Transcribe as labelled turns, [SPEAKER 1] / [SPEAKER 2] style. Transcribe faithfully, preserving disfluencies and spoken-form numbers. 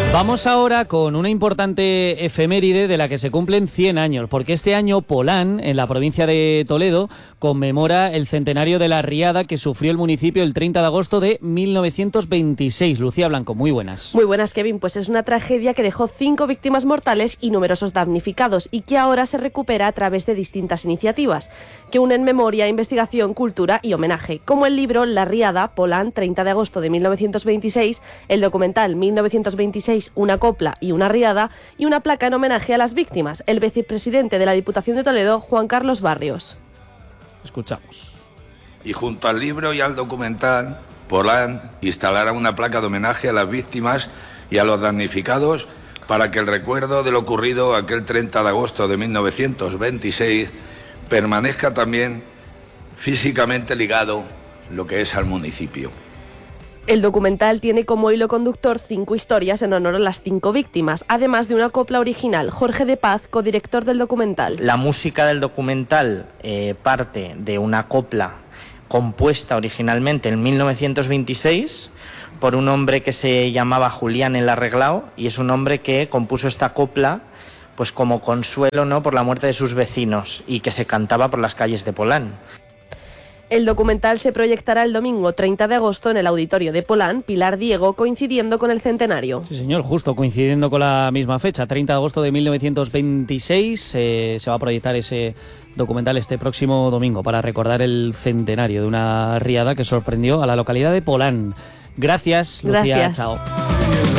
[SPEAKER 1] Vamos ahora con una importante efeméride de la que se cumplen cien años, porque este año Polán, en la provincia de Toledo, conmemora el centenario de la riada que sufrió el municipio el treinta de agosto de mil novecientos veintiséis. Lucía Blanco, muy buenas.
[SPEAKER 2] Muy buenas, Kevin. Pues es una tragedia que dejó cinco víctimas mortales y numerosos damnificados y que ahora se recupera a través de distintas iniciativas que unen memoria, investigación, cultura y homenaje, como el libro La riada, Polán, treinta de agosto de mil novecientos veintiséis, el documental mil novecientos veintiséis, una copla y una riada, y una placa en homenaje a las víctimas, el vicepresidente de la Diputación de Toledo, Juan Carlos Barrios.
[SPEAKER 1] Escuchamos.
[SPEAKER 3] Y junto al libro y al documental, Polán instalará una placa de homenaje a las víctimas y a los damnificados para que el recuerdo de lo ocurrido aquel treinta de agosto de mil novecientos veintiséis permanezca también físicamente ligado lo que es al municipio.
[SPEAKER 2] El documental tiene como hilo conductor cinco historias en honor a las cinco víctimas, además de una copla original. Jorge de Paz, codirector del documental.
[SPEAKER 4] La música del documental eh, parte de una copla compuesta originalmente en mil novecientos veintiséis por un hombre que se llamaba Julián el Arreglao, y es un hombre que compuso esta copla pues como consuelo, ¿no?, por la muerte de sus vecinos, y que se cantaba por las calles de Polán.
[SPEAKER 2] El documental se proyectará el domingo treinta de agosto en el auditorio de Polán, Pilar Diego, coincidiendo con el centenario.
[SPEAKER 1] Sí, señor, justo coincidiendo con la misma fecha, treinta de agosto de mil novecientos veintiséis, eh, se va a proyectar ese documental este próximo domingo para recordar el centenario de una riada que sorprendió a la localidad de Polán. Gracias, Lucía.
[SPEAKER 2] Gracias.
[SPEAKER 1] Chao.